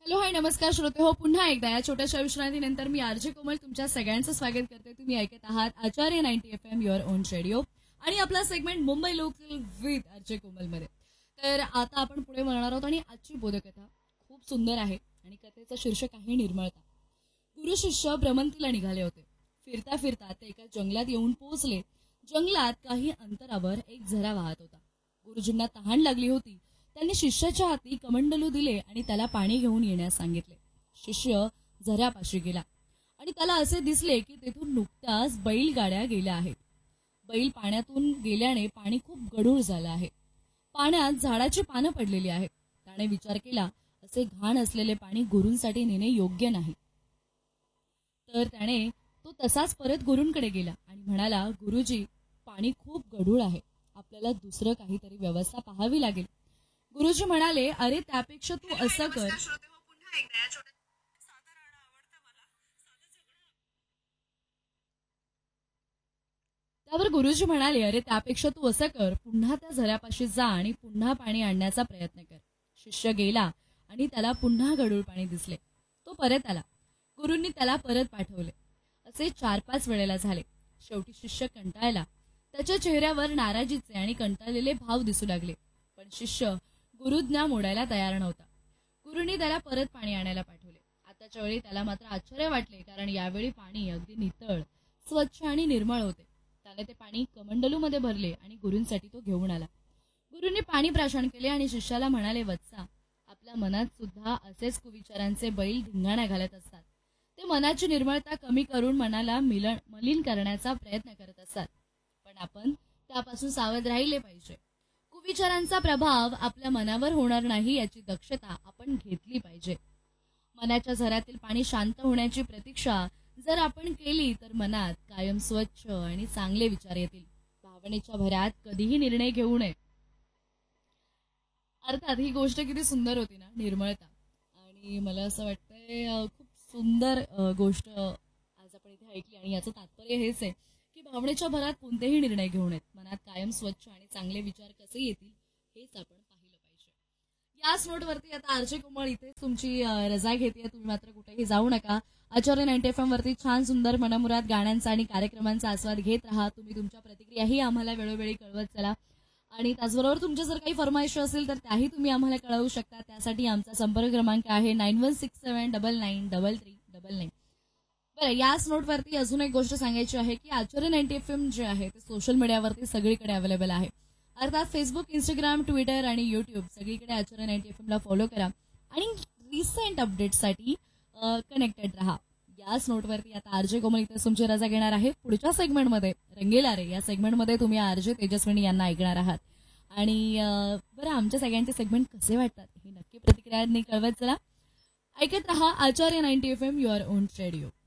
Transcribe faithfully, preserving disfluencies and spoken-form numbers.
Hello hi नमस्कार श्रोते हो पुन्हा एकदा या छोट्याशा विश्रांतीनंतर मी आरजे कोमल तुमच्या सगळ्यांचं स्वागत करते. तुम्ही ऐकत आहात आचार्य ninety F am your on radio आणि आपला segment Mumbai local with RJ कोमलमध्ये. तर आता आपण पुढे म्हणणार आहोत आणि आजची बोधकथा खूप सुंदर आहे आणि कथेचं शीर्षक आहे निर्मळता. गुरु शिष्य भ्रमंतीला निघाले होते. फिरता फिरता ते एका जंगलात येऊन पोहोचले. जंगलात काही अंतरावर एक झरा वाहत होता. गुरुजींना तहान लागली होती. त्यांनी शिष्याच्या हाती कमंडलू दिले आणि त्याला पाणी घेऊन येण्यास सांगितले. शिष्य झऱ्यापाशी गेला आणि त्याला असे दिसले की तेथून नुकत्याच बैलगाड्या गेल्या आहेत. बैल पाण्यातून गेल्याने पाणी खूप गढूळ झालं आहे. पाण्यात झाडाची पानं पडलेली आहेत. त्याने विचार केला असे घाण असलेले पाणी गुरूंसाठी नेणे योग्य नाही. तर त्याने तो तसाच परत गुरूंकडे गेला आणि म्हणाला, गुरुजी पाणी खूप गढूळ आहे, आपल्याला दुसरं काहीतरी व्यवस्था पाहावी लागेल. गुरुजी म्हणाले, अरे त्यापेक्षा तू असं कर. त्यावर गुरुजी म्हणाले, अरे त्यापेक्षा तू असं कर, पुन्हा त्या झऱ्यापाशी जा आणि पुन्हा पाणी आणण्याचा प्रयत्न कर. शिष्य गेला आणि त्याला पुन्हा गढूळ पाणी दिसले. तो परत आला. गुरूंनी त्याला परत पाठवले. असे चार पाच वेळेला झाले. शेवटी शिष्य कंटाळला. त्याच्या चेहऱ्यावर नाराजीचे आणि कंटाळलेले भाव दिसू लागले. पण शिष्य गुरुज्ञा मोडायला तयार नव्हता. गुरुंनी त्याला परत पाणी आणायला पाठवले. आताच्या वेळी त्याला मात्र आश्चर्य वाटले, कारण यावेळी पाणी अगदी नितळ, स्वच्छ आणि निर्मळ होते. त्याने ते पाणी कमंडलूमध्ये भरले आणि गुरूंसाठी तो घेऊन आला. गुरूंनी पाणी प्राशन केले आणि शिष्याला म्हणाले, वत्सा, आपल्या मनात सुद्धा असेच कुविचारांचे बैल धिंगाणा घालत असतात. ते मनाची निर्मळता कमी करून मनाला मिलन मलिन करण्याचा प्रयत्न करत असतात. पण आपण त्यापासून सावध राहिले पाहिजे. कुविचारांचा प्रभाव आपल्या मनावर होणार नाही याची दक्षता आपण घेतली पाहिजे. मनाच्या झऱ्यातील पाणी शांत होण्याची प्रतीक्षा जर आपण केली तर मनात कायम स्वच्छ आणि चांगले विचार येतील. भावनेच्या भरात कधीही निर्णय घेऊ नये. अर्थात ही गोष्ट किती सुंदर होती ना, निर्मळता. आणि मला असं वाटतंय खूप सुंदर गोष्ट आज आपण इथे ऐकली आणि याचं तात्पर्य हेच आहे की भावनेच्या भरात कोणतेही निर्णय घेऊ नयेत. मनात कायम स्वच्छ आणि चांगले विचार कसे येतील हेच आपण पाहिलं पाहिजे. याच नोटवरती आता आरजे कोमल इथेच तुमची रजा घेते. तुम्ही मात्र कुठेही जाऊ नका. आचार्य नाईन्टी एफ एम वरती छान सुंदर मनमुराद गाण्यांचा आणि कार्यक्रमांचा आस्वाद घेत राहा. तुम्ही तुमच्या प्रतिक्रियाही आम्हाला वेळोवेळी कळवत चला आणि त्याचबरोबर तुमच्या जर काही फरमाईश असेल तर त्याही तुम्ही आम्हाला कळवू शकता. त्यासाठी आमचा संपर्क क्रमांक आहे nine one six seven double nine double three double nine. बरं, याच नोटवरती अजून एक गोष्ट सांगायची आहे की आचार्य नाईन्टी एफ एम जे आहे ते सोशल मीडियावरती सगळीकडे अवेलेबल आहे. अर्थात फेसबुक, इंस्टाग्राम, ट्विटर आणि युट्यूब सगळीकडे आचार्य नाईन्टी एफ एमला फॉलो करा आणि रिसेंट अपडेट्ससाठी कनेक्टेड राहा. याच नोटवरती आता आरजे कोमल इथे तुमची रजा घेणार आहे. पुढच्या सेगमेंटमध्ये रंगेला रे या सेगमेंटमध्ये तुम्ही आरजे तेजस्विनी यांना ऐकणार आहात. आणि बरं, आमच्या सगळ्यांचे सेगमेंट कसे वाटतात हे नक्की प्रतिक्रियांनी कळवत चला. ऐकत रहा आचार्य ninety F am your on radio.